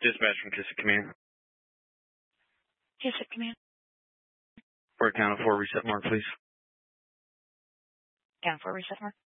Dispatch from Kissick Command. Kissick Command. For account of 4 reset mark, please. Account 4 reset mark.